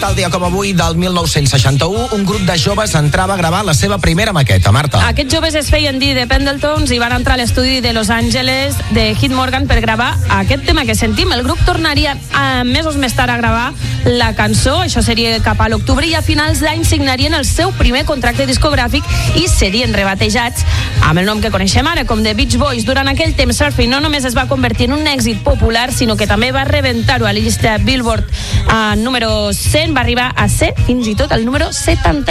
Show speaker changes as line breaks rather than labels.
tal dia com avui del 1961, un grup de joves entrava a gravar la seva primera maqueta. Marta.
Aquests joves es feien dir The Pendletons i van entrar a l'estudi de Los Angeles de Hit Morgan per gravar aquest tema que sentim. El grup tornaria mesos més tard a gravar la cançó, això seria cap a l'octubre, i a finals d'any signarien el seu primer contracte discogràfic i serien rebatejats amb el nom que coneixem ara, com The Beach Boys. Durant aquell temps, Surfing no només es va convertir en un èxit popular, sinó que també va rebentar-ho a la llista Billboard número 100, va arribar a ser fins i tot el número 70.